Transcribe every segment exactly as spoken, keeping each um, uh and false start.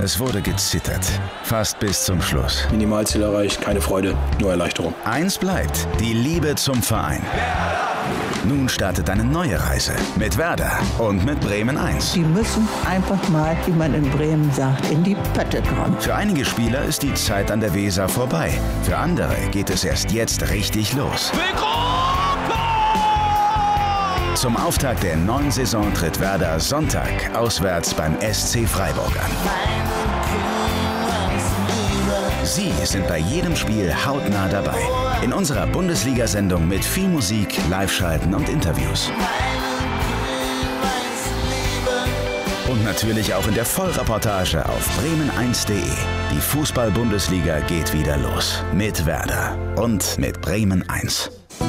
Es wurde gezittert. Fast bis zum Schluss. Minimalziel erreicht, keine Freude, nur Erleichterung. Eins bleibt: die Liebe zum Verein. Nun startet eine neue Reise mit Werder und mit Bremen eins. Die müssen einfach mal, wie man in Bremen sagt, in die Pötte kommen. Für einige Spieler ist die Zeit an der Weser vorbei. Für andere geht es erst jetzt richtig los. Zum Auftakt der neuen Saison tritt Werder Sonntag auswärts beim S C Freiburg an. Sie sind bei jedem Spiel hautnah dabei. In unserer Bundesliga-Sendung mit viel Musik, Live-Schalten und Interviews. Und natürlich auch in der Vollreportage auf bremen eins punkt de. Die Fußball-Bundesliga geht wieder los. Mit Werder und mit Bremen eins.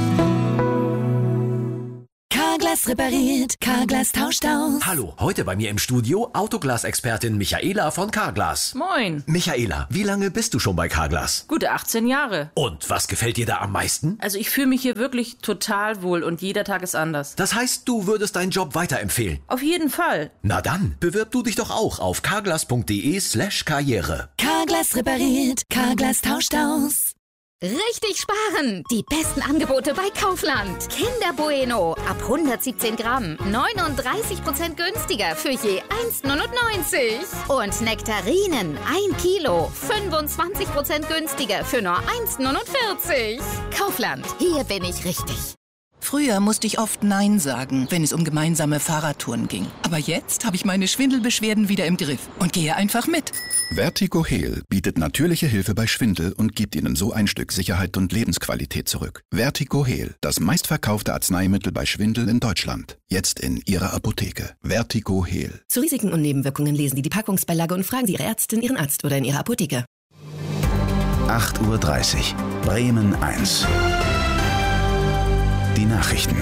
Carglass repariert, Carglass tauscht aus. Hallo, heute bei mir im Studio Autoglas-Expertin Michaela von Carglass. Moin. Michaela, wie lange bist du schon bei Carglass? Gute achtzehn Jahre. Und was gefällt dir da am meisten? Also ich fühle mich hier wirklich total wohl und jeder Tag ist anders. Das heißt, du würdest deinen Job weiterempfehlen? Auf jeden Fall. Na dann, bewirb du dich doch auch auf carglass.de slash karriere. Carglass repariert, Carglass tauscht aus. Richtig sparen! Die besten Angebote bei Kaufland. Kinder Bueno ab hundertsiebzehn Gramm. neununddreißig Prozent günstiger für je eins Komma neunundneunzig. Und Nektarinen ein Kilo. fünfundzwanzig Prozent günstiger für nur eins Komma neunundvierzig. Kaufland, hier bin ich richtig. Früher musste ich oft Nein sagen, wenn es um gemeinsame Fahrradtouren ging. Aber jetzt habe ich meine Schwindelbeschwerden wieder im Griff und gehe einfach mit. Vertigo-Heal bietet natürliche Hilfe bei Schwindel und gibt Ihnen so ein Stück Sicherheit und Lebensqualität zurück. Vertigo-Heal, das meistverkaufte Arzneimittel bei Schwindel in Deutschland. Jetzt in Ihrer Apotheke. Vertigo-Heal. Zu Risiken und Nebenwirkungen lesen Sie die Packungsbeilage und fragen Sie Ihre Ärztin, Ihren Arzt oder in Ihrer Apotheke. acht Uhr dreißig. Bremen eins. Die Nachrichten.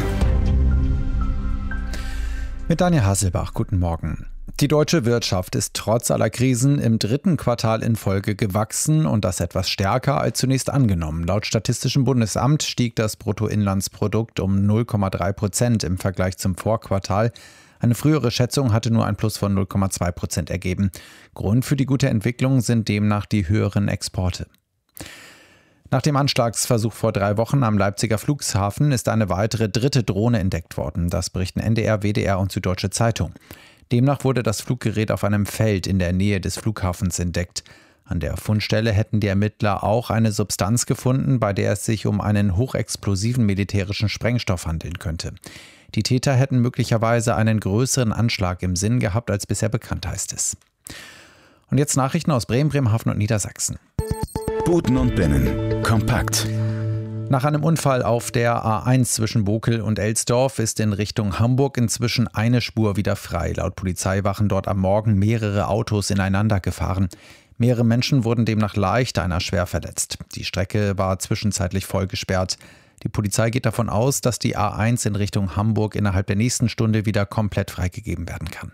Mit Daniel Hasselbach, guten Morgen. Die deutsche Wirtschaft ist trotz aller Krisen im dritten Quartal in Folge gewachsen und das etwas stärker als zunächst angenommen. Laut Statistischem Bundesamt stieg das Bruttoinlandsprodukt um null Komma drei Prozent im Vergleich zum Vorquartal. Eine frühere Schätzung hatte nur ein Plus von null Komma zwei Prozent ergeben. Grund für die gute Entwicklung sind demnach die höheren Exporte. Nach dem Anschlagsversuch vor drei Wochen am Leipziger Flughafen ist eine weitere dritte Drohne entdeckt worden. Das berichten N D R, W D R und Süddeutsche Zeitung. Demnach wurde das Fluggerät auf einem Feld in der Nähe des Flughafens entdeckt. An der Fundstelle hätten die Ermittler auch eine Substanz gefunden, bei der es sich um einen hochexplosiven militärischen Sprengstoff handeln könnte. Die Täter hätten möglicherweise einen größeren Anschlag im Sinn gehabt als bisher bekannt, heißt es. Und jetzt Nachrichten aus Bremen, Bremerhaven und Niedersachsen. Buten und Binnen. Kompakt. Nach einem Unfall auf der A eins zwischen Bokel und Elsdorf ist in Richtung Hamburg inzwischen eine Spur wieder frei. Laut Polizei waren dort am Morgen mehrere Autos ineinander gefahren. Mehrere Menschen wurden demnach leicht, einer schwer verletzt. Die Strecke war zwischenzeitlich voll gesperrt. Die Polizei geht davon aus, dass die A eins in Richtung Hamburg innerhalb der nächsten Stunde wieder komplett freigegeben werden kann.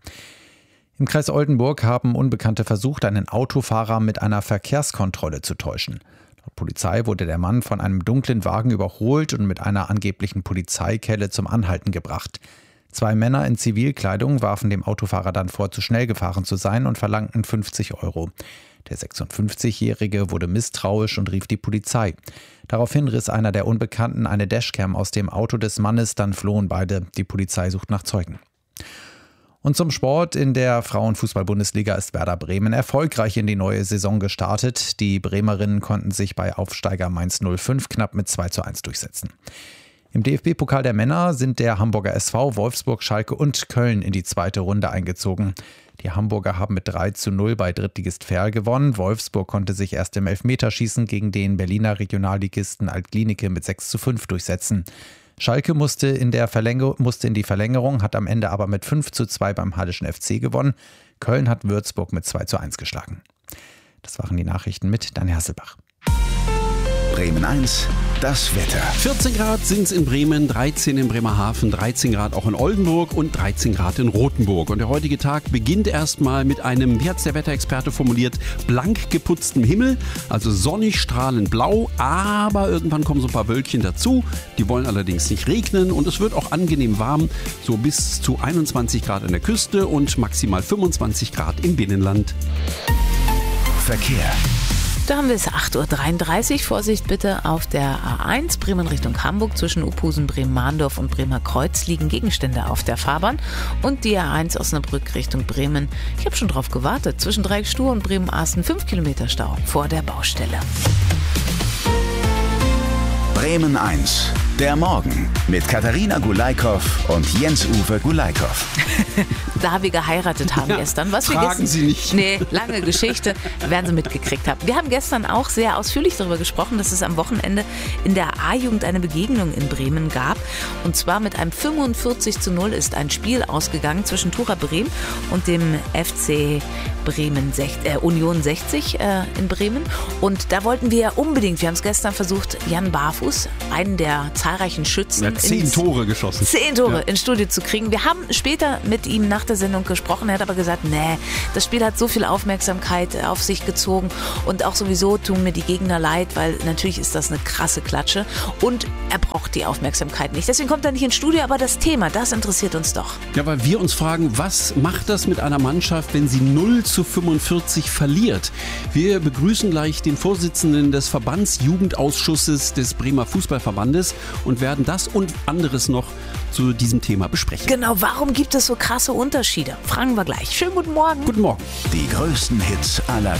Im Kreis Oldenburg haben Unbekannte versucht, einen Autofahrer mit einer Verkehrskontrolle zu täuschen. Laut Polizei wurde der Mann von einem dunklen Wagen überholt und mit einer angeblichen Polizeikelle zum Anhalten gebracht. Zwei Männer in Zivilkleidung warfen dem Autofahrer dann vor, zu schnell gefahren zu sein und verlangten fünfzig Euro. Der sechsundfünfzigjährige wurde misstrauisch und rief die Polizei. Daraufhin riss einer der Unbekannten eine Dashcam aus dem Auto des Mannes, dann flohen beide. Die Polizei sucht nach Zeugen. Und zum Sport. In der Frauenfußball-Bundesliga ist Werder Bremen erfolgreich in die neue Saison gestartet. Die Bremerinnen konnten sich bei Aufsteiger Mainz null fünf knapp mit zwei zu eins durchsetzen. Im D F B-Pokal der Männer sind der Hamburger S V, Wolfsburg, Schalke und Köln in die zweite Runde eingezogen. Die Hamburger haben mit drei zu null bei Drittligist Verl gewonnen. Wolfsburg konnte sich erst im Elfmeterschießen gegen den Berliner Regionalligisten Alt-Glienicke mit sechs zu fünf durchsetzen. Schalke musste in, der Verlänger- musste in die Verlängerung, hat am Ende aber mit fünf zu zwei beim Hallischen F C gewonnen. Köln hat Würzburg mit zwei zu eins geschlagen. Das waren die Nachrichten mit Daniel Hasselbach. Bremen eins das Wetter. vierzehn Grad sind es in Bremen, dreizehn in Bremerhaven, dreizehn Grad auch in Oldenburg und dreizehn Grad in Rothenburg. Und der heutige Tag beginnt erstmal mit einem, wie hat es der Wetterexperte formuliert, blank geputztem Himmel, also sonnig, strahlend blau, aber irgendwann kommen so ein paar Wölkchen dazu. Die wollen allerdings nicht regnen und es wird auch angenehm warm, so bis zu einundzwanzig Grad an der Küste und maximal fünfundzwanzig Grad im Binnenland. Verkehr. Da haben wir es acht Uhr dreiunddreißig. Vorsicht bitte auf der A eins Bremen Richtung Hamburg. Zwischen Uphusen, Bremen-Mahndorf und Bremer Kreuz liegen Gegenstände auf der Fahrbahn. Und die A eins Osnabrück Richtung Bremen. Ich habe schon drauf gewartet. Zwischen Dreieckstuhr und Bremen-Asten fünf Kilometer Stau vor der Baustelle. Bremen eins. Der Morgen mit Katharina Gulaikow und Jens-Uwe Gulaikow. Da wir geheiratet haben ja, gestern. Was wir fragen gestern, Sie nicht. Nee, lange Geschichte, werden Sie mitgekriegt haben. Wir haben gestern auch sehr ausführlich darüber gesprochen, dass es am Wochenende in der A-Jugend eine Begegnung in Bremen gab. Und zwar mit einem fünfundvierzig zu null ist ein Spiel ausgegangen zwischen Tura Bremen und dem F C Bremen äh, Union sechzig äh, in Bremen. Und da wollten wir unbedingt, wir haben es gestern versucht, Jan Barfuß, einen der zahlreichen Schützen, Er hat zehn ins, Tore geschossen. Zehn Tore ja. ins Studio zu kriegen. Wir haben später mit ihm nach der Sendung gesprochen. Er hat aber gesagt, nee, das Spiel hat so viel Aufmerksamkeit auf sich gezogen und auch sowieso tun mir die Gegner leid, weil natürlich ist das eine krasse Klatsche und er braucht die Aufmerksamkeit nicht. Deswegen kommt er nicht ins Studio, aber das Thema, das interessiert uns doch. Ja, weil wir uns fragen, was macht das mit einer Mannschaft, wenn sie null zu fünfundvierzig verliert? Wir begrüßen gleich den Vorsitzenden des Verbandsjugendausschusses des Bremer Fußballverbandes und werden das und anderes noch zu diesem Thema besprechen. Genau, warum gibt es so krasse Unterschiede? Fragen wir gleich. Schönen guten Morgen. Guten Morgen. Die größten Hits aller